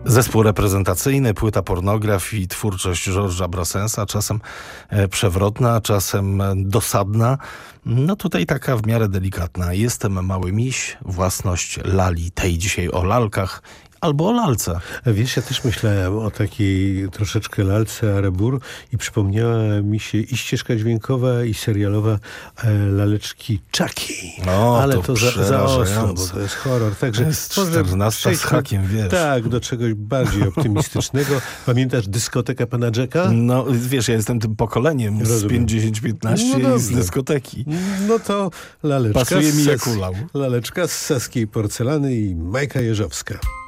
Zespół reprezentacyjny, płyta Pornograf i twórczość Georgesa Brassensa, czasem przewrotna, czasem dosadna. No tutaj taka w miarę delikatna. Jestem mały miś, własność Lali, tej dzisiaj o lalkach albo o lalce. Wiesz, ja też myślałem o takiej troszeczkę lalce Arebur i przypomniała mi się i ścieżka dźwiękowa, i serialowa laleczki Chucky. Ale to za ostro, bo to jest horror. Także jest 14 z hakiem, wiesz. Tak, do czegoś bardziej optymistycznego. Pamiętasz dyskotekę pana Jacka? No wiesz, ja jestem tym pokoleniem z 50-15 i z dyskoteki. No to laleczka pasuje mi jak ulał. Laleczka z Saskiej Porcelany i Majka Jeżowska.